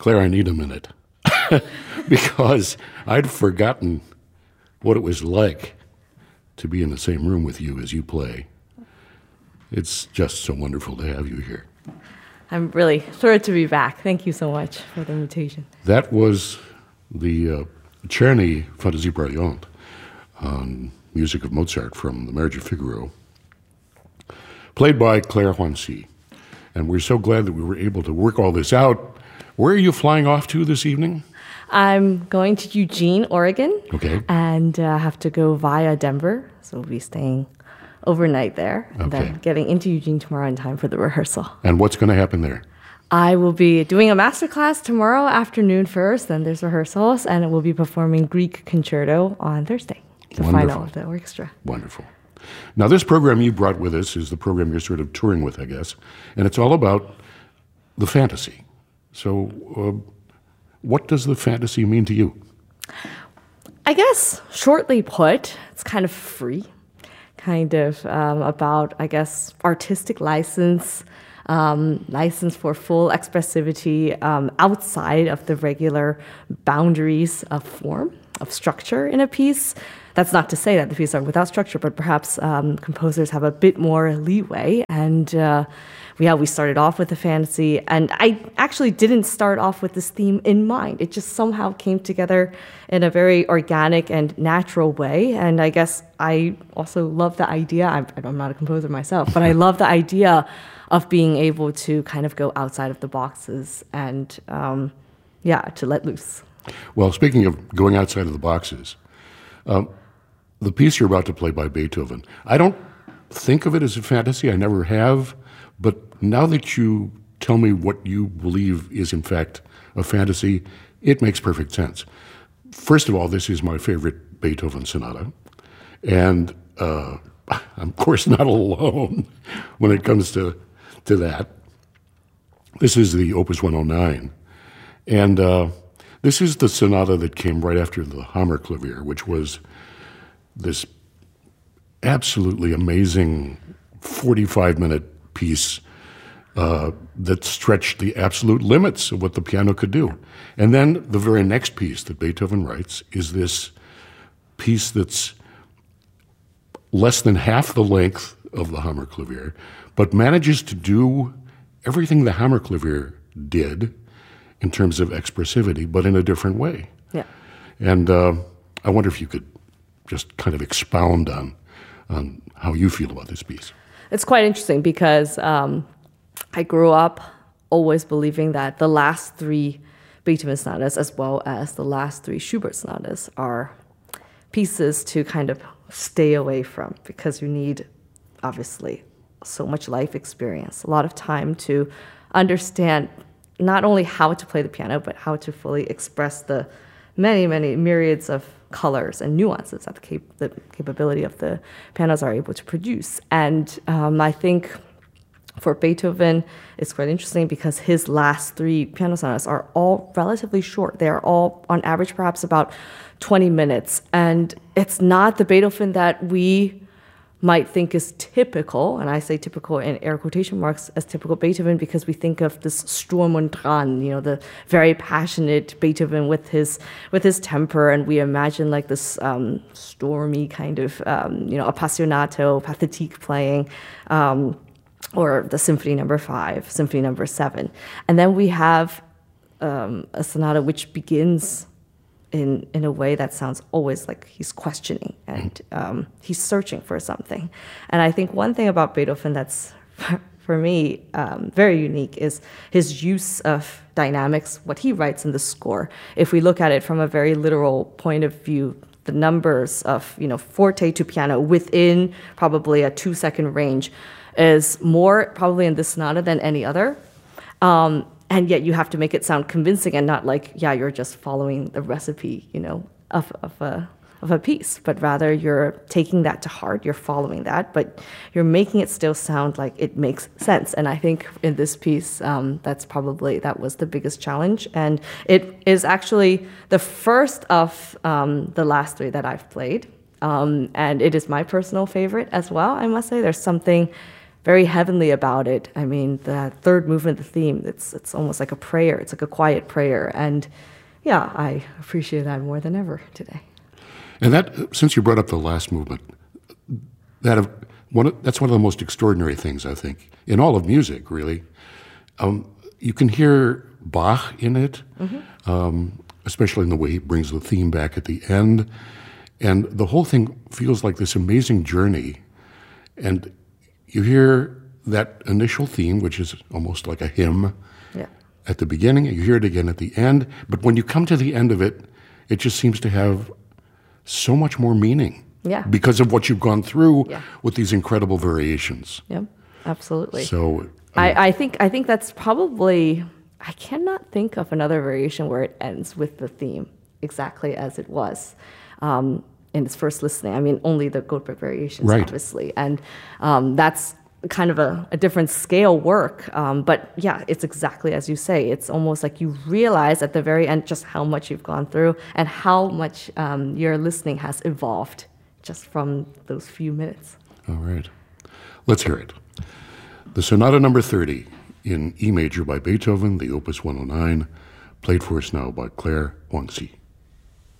Claire, I need a minute because I'd forgotten what it was like to be in the same room with you as you play. It's just so wonderful to have you here. I'm really thrilled to be back. Thank you so much for the invitation. That was the Czerny Fantaisie Brillante on music of Mozart from The Marriage of Figaro, played by Claire Juancy. And we're so glad that we were able to work all this out. Where are you flying off to this evening? I'm going to Eugene, Oregon. Okay. And have to go via Denver. So we'll be staying overnight there. And Okay. then getting into Eugene tomorrow in time for the rehearsal. And what's going to happen there? I will be doing a masterclass tomorrow afternoon first. Then there's rehearsals. And we'll be performing Grieg Concerto on Thursday. The Wonderful. final of the orchestra. Wonderful. Now, this program you brought with us is the program you're sort of touring with, I guess. And it's all about the fantasy. So what does the fantasy mean to you? I guess, shortly put, it's kind of free, kind of about, I guess, artistic license, license for full expressivity outside of the regular boundaries of form, of structure in a piece. That's not to say that the pieces are without structure, but perhaps composers have a bit more leeway. And we started off with the fantasy, and I actually didn't start off with this theme in mind. It just somehow came together in a very organic and natural way. And I guess I also love the idea, I'm not a composer myself, but I love the idea of being able to kind of go outside of the boxes and, to let loose. Well, speaking of going outside of the boxes, the piece you're about to play by Beethoven, I don't think of it as a fantasy. I never have. But now that you tell me what you believe is, in fact, a fantasy, it makes perfect sense. First of all, this is my favorite Beethoven sonata. And I'm, of course, not alone when it comes to that. This is the Opus 109. And this is the sonata that came right after the Hammerklavier, which was this absolutely amazing 45-minute piece that stretched the absolute limits of what the piano could do. And then the very next piece that Beethoven writes is this piece that's less than half the length of the Hammerklavier, but manages to do everything the Hammerklavier did in terms of expressivity, but in a different way. Yeah. And I wonder if you could just kind of expound on how you feel about this piece. It's quite interesting because I grew up always believing that the last three Beethoven sonatas as well as the last three Schubert sonatas are pieces to kind of stay away from because you need, obviously, so much life experience, a lot of time to understand not only how to play the piano, but how to fully express the many, many myriads of colors and nuances that the capability of the pianos are able to produce. And I think for Beethoven, it's quite interesting because his last three piano sonatas are all relatively short. They are all, on average, perhaps about 20 minutes. And it's not the Beethoven that we might think is typical, and I say typical in air quotation marks, as typical Beethoven because we think of this Sturm und Drang, the very passionate Beethoven with his temper, and we imagine like this stormy kind of appassionato, pathetique playing, or the Symphony No. 5, Symphony No. 7, and then we have a sonata which begins in a way that sounds always like he's questioning and he's searching for something. And I think one thing about Beethoven that's, for me, very unique is his use of dynamics, what he writes in the score. If we look at it from a very literal point of view, the numbers of, forte to piano within probably a 2-second range is more probably in this sonata than any other. And yet you have to make it sound convincing and not like, you're just following the recipe, of a piece, but rather you're taking that to heart, you're following that, but you're making it still sound like it makes sense. And I think in this piece, that was the biggest challenge. And it is actually the first of the last three that I've played. And it is my personal favorite as well, I must say. There's something very heavenly about it. I mean, the third movement, the theme, it's almost like a prayer. It's like a quiet prayer. And yeah, I appreciate that more than ever today. And that, since you brought up the last movement, that's one of the most extraordinary things, I think, in all of music, really. You can hear Bach in it, especially in the way he brings the theme back at the end. And the whole thing feels like this amazing journey. And you hear that initial theme, which is almost like a hymn at the beginning. You hear it again at the end. But when you come to the end of it, it just seems to have so much more meaning. Yeah. Because of what you've gone through with these incredible variations. Yeah, absolutely. So I think that's probably, I cannot think of another variation where it ends with the theme exactly as it was in its first listening. I mean, only the Goldberg variations, obviously. And that's kind of a different scale work. But yeah, it's exactly as you say. It's almost like you realize at the very end just how much you've gone through and how much your listening has evolved just from those few minutes. All right. Let's hear it. The Sonata Number 30 in E major by Beethoven, the Opus 109, played for us now by Claire Huangxi.